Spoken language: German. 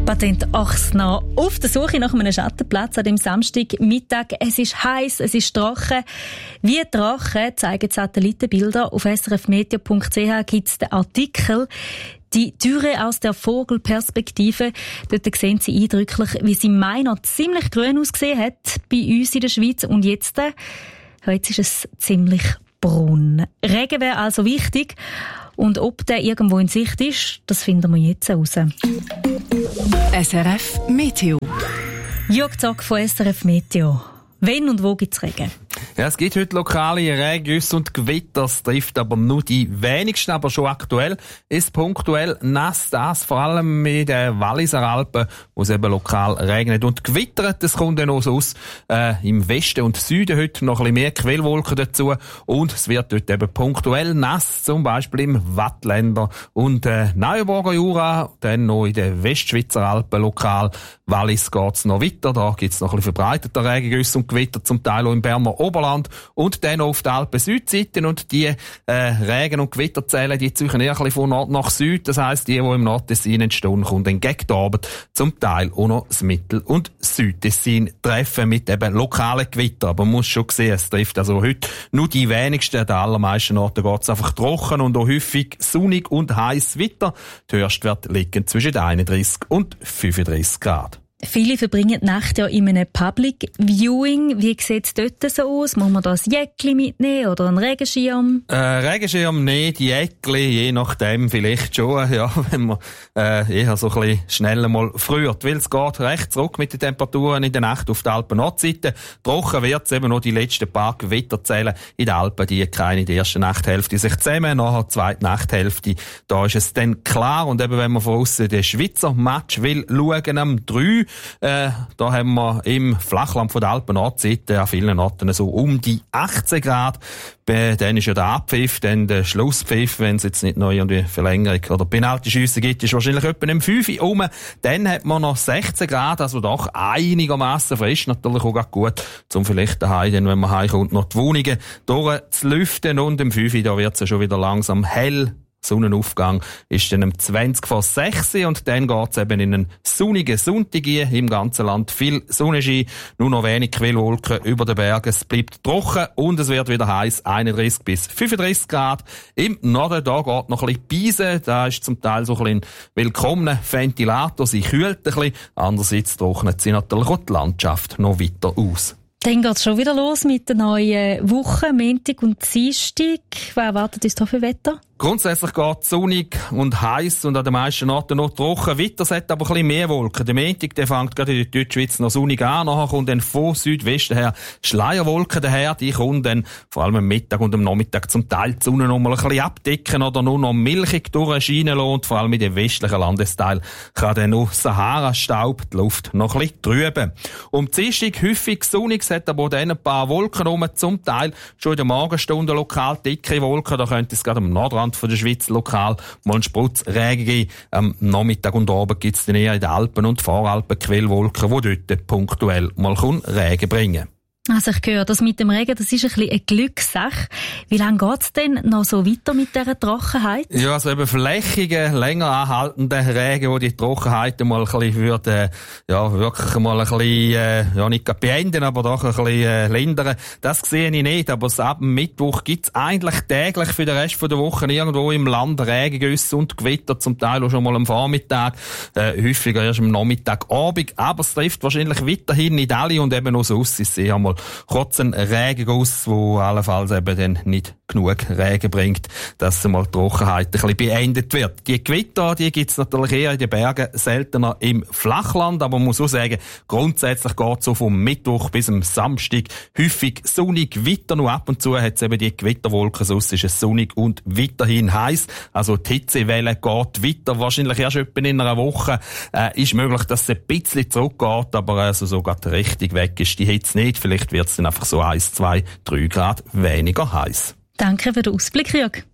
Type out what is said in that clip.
Patent Achsner auf der Suche nach einem Schattenplatz an dem Samstagmittag. Es ist heiß, es ist trocken. Wie Drachen zeigen Satellitenbilder. Auf srfmeteo.ch gibt es den Artikel «Die Türe aus der Vogelperspektive». Dort sehen Sie eindrücklich, wie sie im Mai noch ziemlich grün ausgesehen hat bei uns in der Schweiz. Und jetzt ist es ziemlich braun. Regen wäre also wichtig. Und ob der irgendwo in Sicht ist, das finden wir jetzt heraus. SRF Meteo. Jörg Zock von SRF Meteo. Wenn und wo gibt es Regen? Ja, es gibt heute lokale Regengüsse und Gewitter. Es trifft aber nur die wenigsten, aber schon aktuell ist punktuell nass. Das vor allem in den Walliser Alpen, wo es eben lokal regnet und gewittert. Es kommt dann noch so aus im Westen und Süden heute noch ein bisschen mehr Quellwolken dazu. Und es wird dort eben punktuell nass, zum Beispiel im Wattländer und Neuenburger Jura. Dann noch in den Westschweizer Alpen lokal. Wallis geht's noch weiter. Da gibt's noch ein bisschen verbreiteter Regengüsse und Gewitter, zum Teil auch im Berner Oberland und dann auf der Alpen-Südseite. Und die Regen- und Gewitterzellen, die ziehen eher ein bisschen von Nord nach Süd. Das heisst, die im Nordtessin entstehen, kommen dann gegen die Abend zum Teil auch noch das Mittel- und Südtessin treffen mit eben lokalen Gewitter. Aber man muss schon sehen, es trifft also heute nur die wenigsten. An den allermeisten Orten geht es einfach trocken und auch häufig sonnig und heiß weiter. Die Höchstwerte liegen zwischen 31 und 35 Grad. Viele verbringen die Nacht ja in einem Public Viewing. Wie sieht es dort so aus? Muss man da ein Jäckli mitnehmen oder einen Regenschirm? Regenschirm nicht, Jäckli, je nachdem vielleicht schon, ja, wenn man eher so ein bisschen schneller mal friert. Weil es geht recht zurück mit den Temperaturen in der Nacht auf der Alpen-Nordseite. Trocken wird es eben noch die letzten paar Gewitterzellen in den Alpen, die keine in der ersten Nachthälfte sich zusammen, nachher die zweite Nachthälfte. Da ist es dann klar. Und eben, wenn man von aussen den Schweizer Match will schauen, am 3, da haben wir im Flachland von der Alpen-Nordseite an vielen Orten so um die 18 Grad. Dann ist ja der Abpfiff, dann der Schlusspfiff, wenn es jetzt nicht noch irgendwie Verlängerung oder Penaltyschüsse gibt, ist wahrscheinlich etwa im 5 Uhr rum. Dann hat man noch 16 Grad, also doch einigermaßen frisch, natürlich auch gut, um vielleicht daheim, dann, wenn man heimkommt, noch die Wohnungen durchzulüften. Und im 5 Uhr, da wird es ja schon wieder langsam hell. Sonnenaufgang ist dann um 20 vor 6 und dann geht's eben in einen sonnigen Sonntag im ganzen Land. Viel Sonnenschein, nur noch wenig Quellwolken über den Bergen. Es bleibt trocken und es wird wieder heiß, 31 bis 35 Grad. Im Norden, da geht noch ein bisschen Beisen, da ist zum Teil so ein bisschen willkommener Ventilator, sie kühlt ein bisschen. Andererseits trocknet sie natürlich auch die Landschaft noch weiter aus. Dann geht es schon wieder los mit der neuen Woche, Montag und Dienstag. Was erwartet uns da für Wetter? Grundsätzlich geht es sonnig und heiß und an den meisten Orten noch trocken. Wetter hat aber ein bisschen mehr Wolken. Der Montag, der fängt gerade in der Deutschschweiz noch sonnig an. Nachher kommt dann von Südwesten her Schleierwolken daher. Die kommen dann vor allem am Mittag und am Nachmittag zum Teil die Sonne noch mal ein bisschen abdecken oder nur noch milchig durchscheinen lassen. Und vor allem in den westlichen Landesteilen kann dann noch Sahara-Staub die Luft noch ein bisschen trüben. Um Dienstag häufig sonnig, es hat aber auch dann ein paar Wolken rum. Zum Teil schon in der Morgenstunde lokal dicke Wolken. Da könnte es gerade am Nordrand von der Schweiz lokal mal einen Sprutz Regen geben. Am Nachmittag und Abend gibt es dann eher in den Alpen und Voralpen Quellwolken, die dort punktuell mal Regen bringen. Also ich höre, das mit dem Regen, das ist ein bisschen eine Glückssache. Wie lange geht es denn noch so weiter mit dieser Trockenheit? Ja, also eben flächige, länger anhaltende Regen, wo die Trockenheit mal ein bisschen würde, wirklich mal ein bisschen, nicht beenden, aber doch ein bisschen lindern. Das sehe ich nicht, aber ab dem Mittwoch gibt's eigentlich täglich für den Rest der Woche irgendwo im Land Regengüsse und Gewitter, zum Teil auch schon mal am Vormittag, häufiger erst am Nachmittag, Abend, aber es trifft wahrscheinlich weiterhin nicht alle und eben auch so aus, ich sehe einmal kurzen Regenguss, wo allenfalls eben dann nicht genug Regen bringt, dass mal die Trockenheit ein bisschen beendet wird. Die Gewitter, die gibt's natürlich eher in den Bergen, seltener im Flachland, aber man muss auch sagen, grundsätzlich geht's so vom Mittwoch bis am Samstag häufig sonnig, weiter nur ab und zu hat's eben die Gewitterwolken, sonst ist es sonnig und weiterhin heiß. Also die Hitzewelle geht weiter, wahrscheinlich erst etwa in einer Woche. Ist möglich, dass es ein bisschen zurückgeht, aber also so gerade richtig weg ist die Hitze nicht. Vielleicht wird es dann einfach so 1, 2, 3 Grad weniger heiß. Danke für den Ausblick, Jörg.